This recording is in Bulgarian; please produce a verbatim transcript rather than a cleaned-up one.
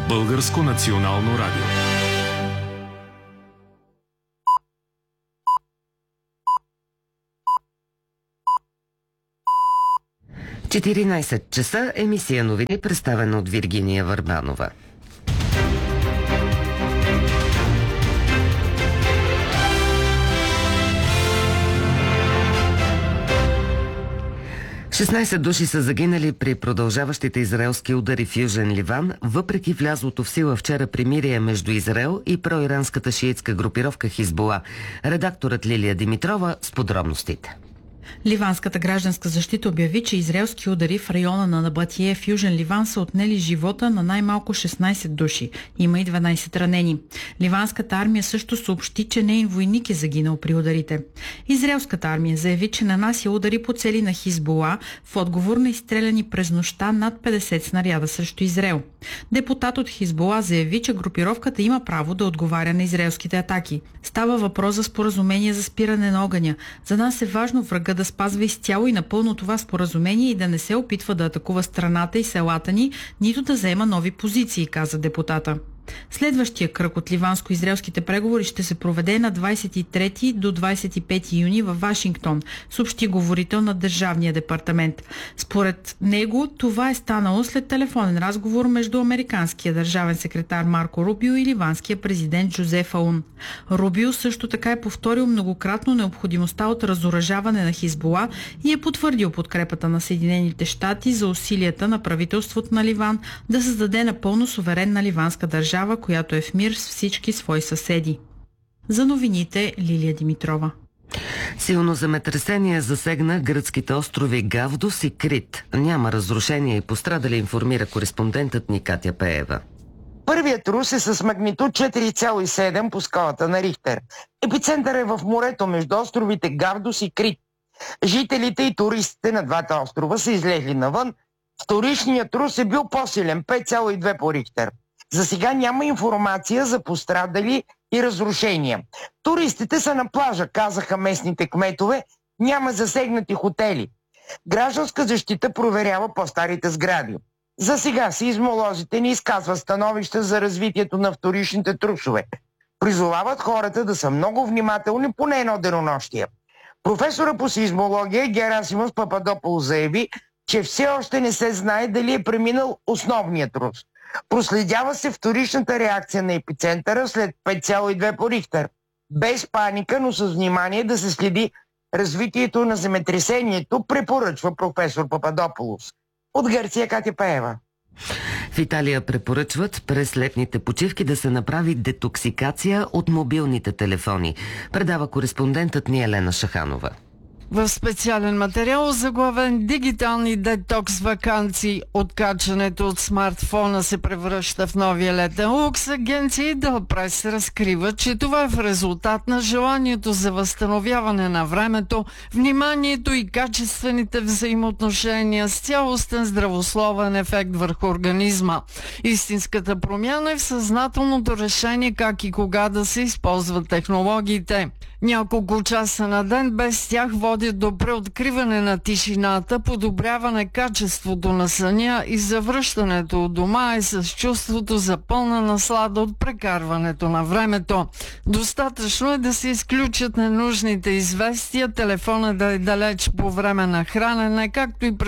Българско национално радио. четиринайсет часа, емисия новини, представена от Виргиния Върбанова. шестнайсет души са загинали при продължаващите израелски удари в Южен Ливан, въпреки влязлото в сила вчера примирие между Израел и проиранската шиитска групировка Хизбула. Редакторът Лилия Димитрова с подробностите. Ливанската гражданска защита обяви, че израелски удари в района на Набатие в Южен Ливан са отнели живота на най-малко шестнайсет души. Има и дванайсет ранени. Ливанската армия също съобщи, че неин войник е загинал при ударите. Израелската армия заяви, че нанася удари по цели на Хизбула в отговор на изстреляни през нощта над петдесет снаряда срещу Израел. Депутат от Хизбула заяви, че групировката има право да отговаря на израелските атаки. Става въпрос за споразумение за спиране на огъня. За нас е важно врага да спазва изцяло и напълно това споразумение и да не се опитва да атакува страната и селата ни, нито да заема нови позиции, каза депутата. Следващия кръг от ливанско-израелските преговори ще се проведе на двайсет и трети до двайсет и пети юни във Вашингтон, съобщи говорител на Държавния департамент. Според него това е станало след телефонен разговор между американския държавен секретар Марко Рубио и ливанския президент Жозеф Аун. Рубио също така е повторил многократно необходимостта от разоръжаване на Хизбула и е потвърдил подкрепата на Съединените щати за усилията на правителството на Ливан да създаде напълно суверенна ливанска държава, която е в мир с всички свои съседи. За новините Лилия Димитрова. Силно земетресение засегна гръцките острови Гавдос и Крит. Няма разрушения и пострадали, информира кореспондентът ни Катя Пеева. Първият трус е с магнитуд четири цяло и седем по скалата на Рихтер. Епицентър е в морето между островите Гавдос и Крит. Жителите и туристите на двата острова са излезли навън. Вторичният трус е бил по-силен, пет цяло и две по Рихтер. За сега няма информация за пострадали и разрушения. Туристите са на плажа, казаха местните кметове, няма засегнати хотели. Гражданска защита проверява по-старите сгради. За сега сеизмолозите не изказват становища за развитието на вторичните трусове. Призовават хората да са много внимателни поне едно денонощие. Професора по сеизмология Герасимос Пападополос заяви, че все още не се знае дали е преминал основният трус. Проследява се вторичната реакция на епицентъра след пет цяло и две по Рихтер. Без паника, но с внимание да се следи развитието на земетресението, препоръчва професор Пападополос. От Гърция Катя Пеева. В Италия препоръчват през летните почивки да се направи детоксикация от мобилните телефони. Предава кореспондентът ни Елена Шаханова. В специален материал заглавен "Дигитални детокс ваканции. Откачането от смартфона се превръща в новия летен лукс", агенция Идъл Прес разкрива, че това е в резултат на желанието за възстановяване на времето, вниманието и качествените взаимоотношения с цялостен здравословен ефект върху организма. Истинската промяна е в съзнателното решение как и кога да се използват технологиите. Няколко часа на ден без тях водят до преоткриване на тишината, подобряване качеството на съня и завръщането от дома е с чувството за пълна наслада от прекарването на времето. Достатъчно е да се изключат ненужните известия, телефона да е далеч по време на хранене, както и